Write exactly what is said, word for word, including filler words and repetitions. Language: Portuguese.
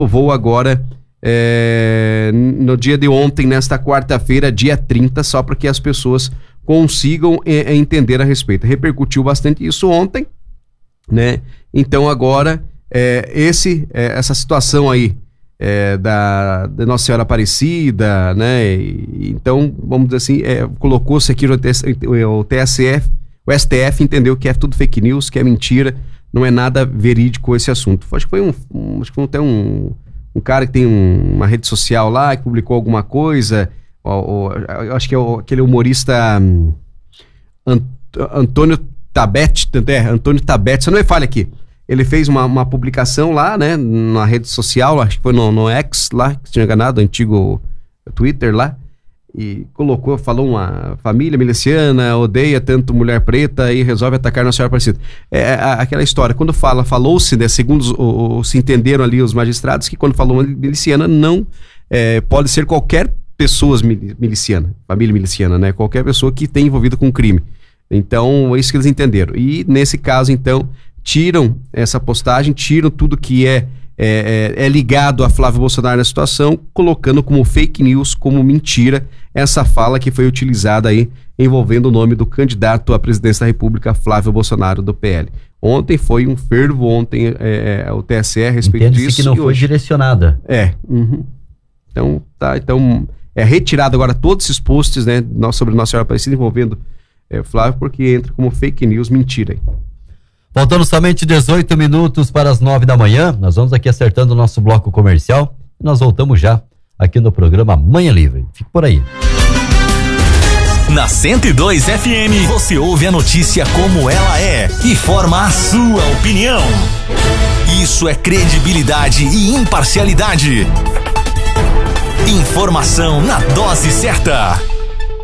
voo agora é, no dia de ontem, nesta quarta-feira, dia trinta, só para que as pessoas consigam é, entender a respeito. Repercutiu bastante isso ontem, né? Então agora é, esse, é, essa situação aí é, da, da Nossa Senhora Aparecida, né? E, então, vamos dizer assim, é, colocou-se aqui o, o T S F, o S T F entendeu que é tudo fake news, que é mentira, não é nada verídico esse assunto. Acho que foi um, um acho que foi até um, um cara que tem um, uma rede social lá, que publicou alguma coisa, ou, ou, acho que é o, aquele humorista um, Ant, Antônio Tabet, é, Antônio Tabet, você não me falha aqui. Ele fez uma, uma publicação lá, né, na rede social, acho que foi no, no X lá, que se tinha enganado, o antigo Twitter lá, e colocou, falou uma família miliciana odeia tanto mulher preta e resolve atacar Nossa Senhora Aparecida. É, a, aquela história, quando fala, falou-se, né, segundo os, o, se entenderam ali os magistrados, que quando falou miliciana, não é, pode ser qualquer pessoa miliciana, família miliciana, né, qualquer pessoa que tenha envolvido com crime. Então, é isso que eles entenderam. E nesse caso, então, tiram essa postagem, tiram tudo que é É, é, é ligado a Flávio Bolsonaro na situação, colocando como fake news, como mentira, essa fala que foi utilizada aí, envolvendo o nome do candidato à presidência da República, Flávio Bolsonaro, do P L. Ontem foi um fervo, ontem é, é, o T S E a respeito Entende-se disso. que não foi hoje direcionada. É. Uhum. Então, tá, então, é retirado agora todos esses posts, né, sobre Nossa Senhora Aparecida envolvendo é, Flávio, porque entra como fake news, mentira aí. Faltando somente dezoito minutos para as nove da manhã, nós vamos aqui acertando o nosso bloco comercial e nós voltamos já aqui no programa Manhã Livre. Fique por aí. Na cento e dois F M, você ouve a notícia como ela é e forma a sua opinião. Isso é credibilidade e imparcialidade. Informação na dose certa.